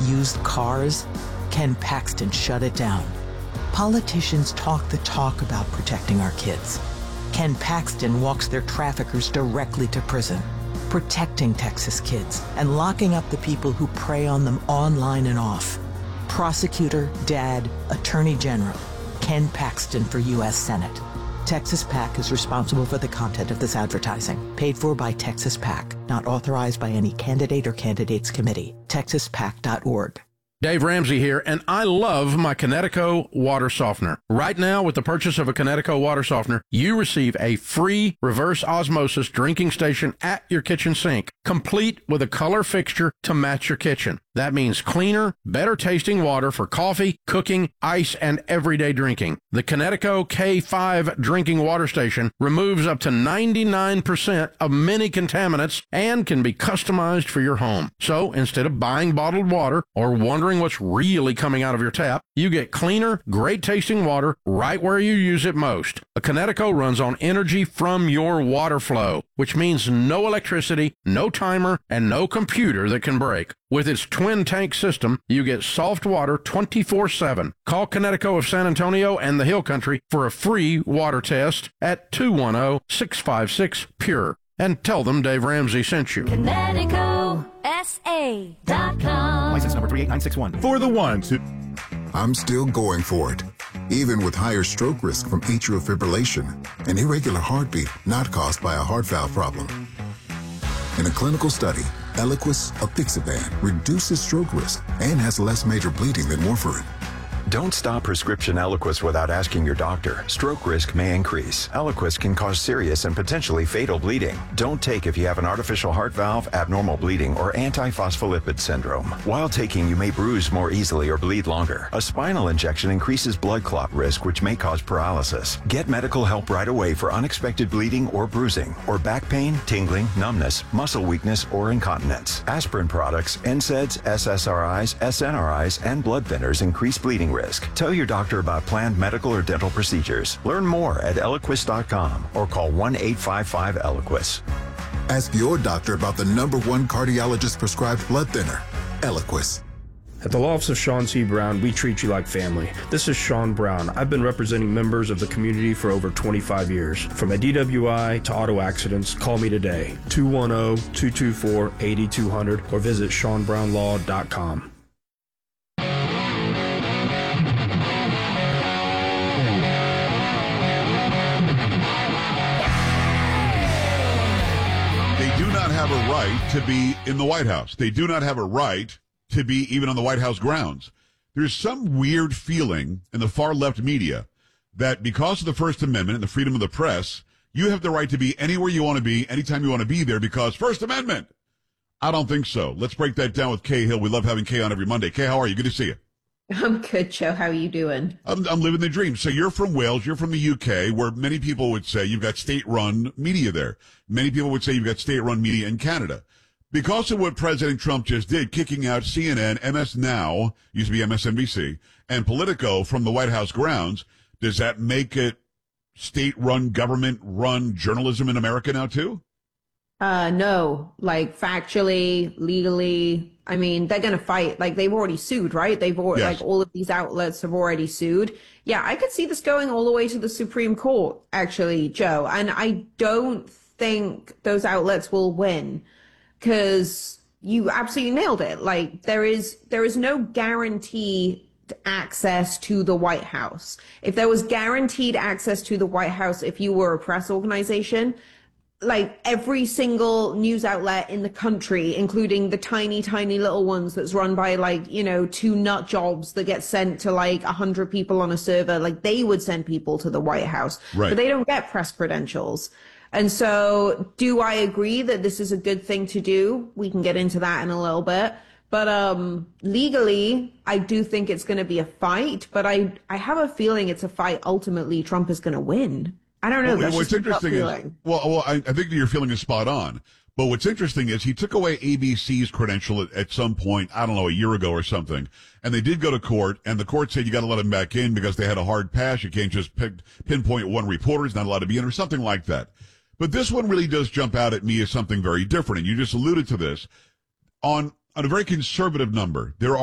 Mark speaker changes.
Speaker 1: used cars, Ken Paxton shut it down. Politicians talk the talk about protecting our kids. Ken Paxton walks their traffickers directly to prison, protecting Texas kids and locking up the people who prey on them online and off. Prosecutor, Dad, Attorney General, Ken Paxton for U.S. Senate. Texas PAC is responsible for the content of this advertising. Paid for by Texas PAC. Not authorized by any candidate or candidates committee. TexasPAC.org.
Speaker 2: Dave Ramsey here, and I love my Connecticut water softener. Right now, with the purchase of a Connecticut water softener, you receive a free reverse osmosis drinking station at your kitchen sink, complete with a color fixture to match your kitchen. That means cleaner, better tasting water for coffee, cooking, ice, and everyday drinking. The Connecticut K5 drinking water station removes up to 99% of many contaminants and can be customized for your home. So instead of buying bottled water or wondering what's really coming out of your tap, you get cleaner, great tasting water right where you use it most. A Connecticut runs on energy from your water flow, which means no electricity, no timer, and no computer that can break. With its twin tank system, you get soft water 24/7. Call Connecticut of San Antonio and the Hill Country for a free water test at 210-656-PURE. And tell them Dave Ramsey sent you.
Speaker 3: ConnecticutSA.com.
Speaker 4: License number 38961.
Speaker 5: For the ones who...
Speaker 6: I'm still going for it, even with higher stroke risk from atrial fibrillation, an irregular heartbeat not caused by a heart valve problem. In a clinical study, Eliquis apixaban reduces stroke risk and has less major bleeding than warfarin.
Speaker 7: Don't stop prescription Eliquis without asking your doctor. Stroke risk may increase. Eliquis can cause serious and potentially fatal bleeding. Don't take if you have an artificial heart valve, abnormal bleeding, or antiphospholipid syndrome. While taking, you may bruise more easily or bleed longer. A spinal injection increases blood clot risk, which may cause paralysis. Get medical help right away for unexpected bleeding or bruising, or back pain, tingling, numbness, muscle weakness, or incontinence. Aspirin products, NSAIDs, SSRIs, SNRIs, and blood thinners increase bleeding risk. Tell your doctor about planned medical or dental procedures. Learn more at Eliquis.com or call 1-855-ELIQUIS.
Speaker 6: Ask your doctor about the #1 cardiologist prescribed blood thinner, Eliquis.
Speaker 8: At the Law Office of Sean C. Brown, we treat you like family. This is Sean Brown. I've been representing members of the community for over 25 years. From a DWI to auto accidents, call me today, 210-224-8200, or visit SeanBrownLaw.com.
Speaker 5: Have a right to be in the White House. They do not have a right to be even on the White House grounds. There's some weird feeling in the far left media that because of the First Amendment and the freedom of the press, you have the right to be anywhere you want to be, anytime you want to be there because First Amendment. I don't think so. Let's break that down with Kay Hill. We love having Kay on every Monday. Kay, how are you? Good to see you.
Speaker 9: I'm good, Joe. How are you doing?
Speaker 5: I'm living the dream. So you're from Wales. You're from the UK, where many people would say you've got state-run media there. Many people would say you've got state-run media in Canada. Because of what President Trump just did, kicking out CNN, MS Now, used to be MSNBC, and Politico from the White House grounds, does that make it state-run, government-run journalism in America now, too?
Speaker 9: No, like factually, legally, I mean, they're going to fight. Like they've already sued, right? They've already,
Speaker 5: yes.
Speaker 9: Like all of these outlets have already sued. Yeah, I could see this going all the way to the Supreme Court, actually, Joe. And I don't think those outlets will win because you absolutely nailed it. Like there is no guarantee access to the White House. If there was guaranteed access to the White House, if you were a press organization, like every single news outlet in the country, including the tiny, tiny little ones that's run by like, 2 nut jobs that get sent to like 100 people on a server, like they would send people to the White House,
Speaker 5: right.
Speaker 9: But they don't get press credentials. And so do I agree that this is a good thing to do? We can get into that in a little bit. But legally, I do think it's going to be a fight, but I have a feeling it's a fight ultimately Trump is going to win. I don't know.
Speaker 5: What's interesting is, I think your feeling is spot on. But what's interesting is he took away ABC's credential at some point, I don't know, a year ago or something. And they did go to court, and the court said you got to let him back in because they had a hard pass. You can't just pinpoint one reporter. He's not allowed to be in or something like that. But this one really does jump out at me as something very different. And you just alluded to this. On a very conservative number, there